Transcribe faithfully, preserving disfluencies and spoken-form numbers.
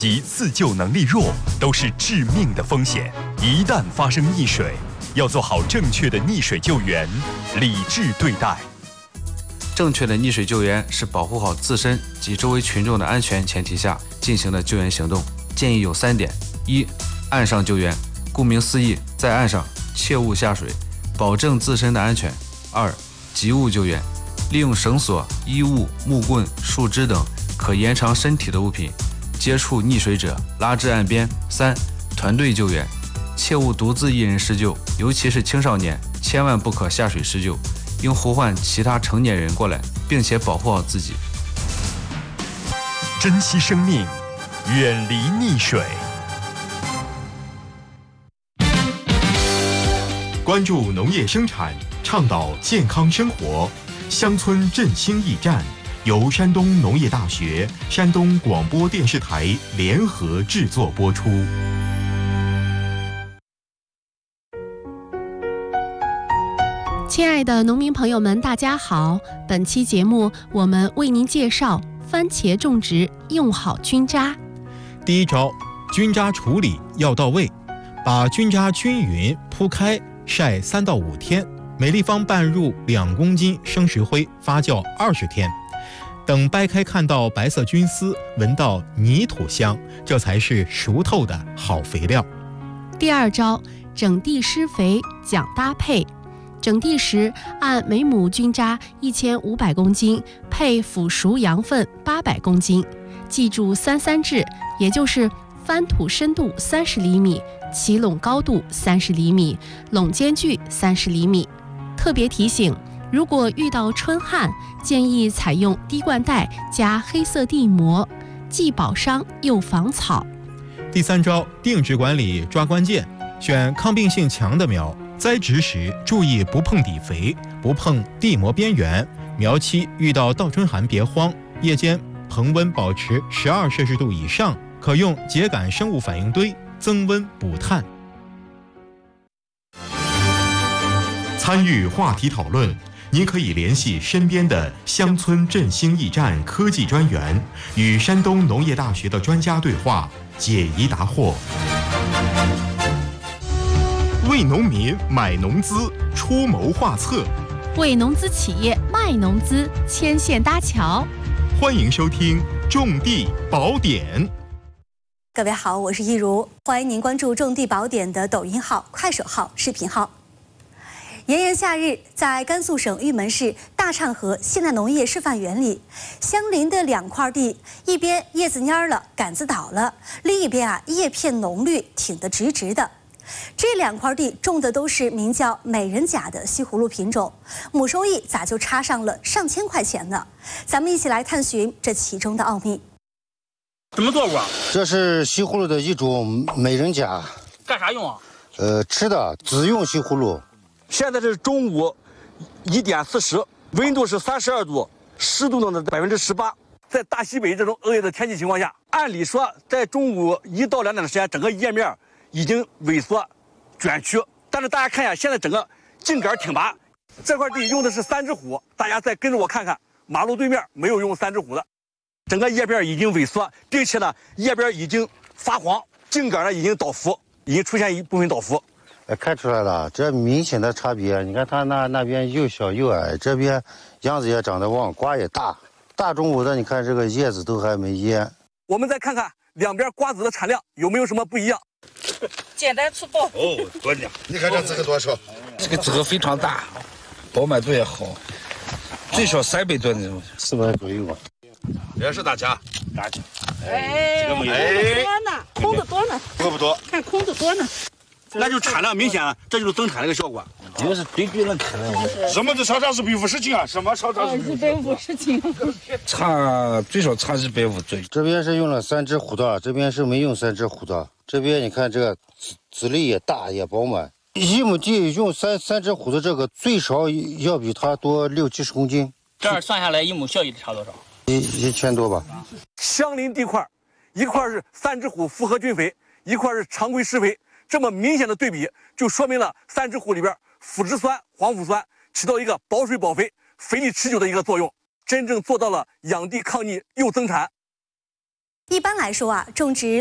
及自救能力弱都是致命的风险。一旦发生溺水，要做好正确的溺水救援，理智对待。 正确的溺水救援是保护好自身及周围群众的安全前提下进行的救援行动，建议有三点：一、岸上救援，顾名思义，在岸上切勿下水，保证自身的安全；二、急物救援，利用绳索、衣物、木棍、树枝等可延长身体的物品接触溺水者，拉至岸边；三、团队救援，切勿独自一人施救，尤其是青少年，千万不可下水施救，应呼唤其他成年人过来，并且保护好自己。 珍惜生命，远离溺水。关注农业生产，倡导健康生活，乡村振兴驿站由山东农业大学、山东广播电视台联合制作播出。 亲爱的农民朋友们，大家好！本期节目我们为您介绍番茄种植用好菌渣。 第一招，菌渣处理要到位，把菌渣均匀铺开，晒三到五天，每立方拌入两公斤生石灰，发酵二十天。等掰开看到白色菌丝，闻到泥土香，这才是熟透的好肥料。 第二招，整地施肥讲搭配。整地时按每亩菌渣一千五百公斤配腐熟羊粪八百公斤，记住三三制，也就是翻土深度三十厘米，起垄高度三十厘米，垄间距三十厘米。特别提醒，如果遇到春旱，建议采用滴灌袋加黑色地膜，既保墒又防草。 第三招，定植管理抓关键，选抗病性强的苗。栽植时注意不碰底肥，不碰地膜边缘。苗期遇到倒春寒别慌，夜间恒温保持十二摄氏度以上，可用秸秆生物反应堆增温补碳。 参与话题讨论，您可以联系身边的乡村振兴驿站科技专员，与山东农业大学的专家对话，解疑答惑。为农民买农资，出谋划策； 为农资企业卖农资，牵线搭桥。 欢迎收听《种地宝典》。 各位好，我是一如，欢迎您关注《种地宝典》的抖音号、快手号、视频号。炎炎夏日，在甘肃省玉门市大漳河现代农业示范园里，相邻的两块地，一边叶子蔫了，杆子倒了，另一边啊叶片浓绿，挺得直直的。这两块地种的都是名叫美人甲的西葫芦品种，亩收益咋就差上了上千块钱呢？咱们一起来探寻这其中的奥秘。 什么作物啊？ 这是西葫芦的一种美人甲。 干啥用啊？ 呃，吃的，只用西葫芦。 现在是中午一点四十，温度是三十二度，湿度呢百分之十八。在大西北这种恶劣的天气情况下，按理说在中午一到两点的时间，整个叶面已经萎缩、卷曲，但是大家看一下，现在整个茎杆挺拔。这块地用的是三只虎，大家再跟着我看看，马路对面没有用三只虎的，整个叶片已经萎缩，并且呢，叶边已经发黄，茎杆呢已经倒伏，已经出现一部分倒伏。 哎，看出来了，这明显的差别。你看它那那边又小又矮，这边秧子也长得旺，瓜也大。大中午的，你看这个叶子都还没蔫。 我们再看看两边瓜子的产量有没有什么不一样。 简单粗暴。 哦，多点。你看这这个多少？ 这个这个非常大，饱满度也好，最少三百多那种。 四百左右吧。 这是大家，大家。 哎，这个没有。多呢，空的多呢。 多不多？ 看空的多呢。 那就产量明显了，这就是增产的一个效果。 这个是对比能看到。 什么的超长是比五十斤啊？什么超长是一百五十斤？ 差最少差一百五左右。 这边是用了三只虎的，这边是没用三只虎的。这边你看这个籽籽粒也大也饱满，一亩地用三三只虎的这个最少要比它多六七十公斤。 这样算下来一亩效益差多少？ 一一千多吧。 相邻地块，一块是三只虎复合菌肥，一块是常规施肥。这么明显的对比，就说明了三只虎里边腐殖酸、黄腐酸起到一个保水保肥、肥力持久的一个作用，真正做到了养地抗逆又增产。 一般来说啊，种植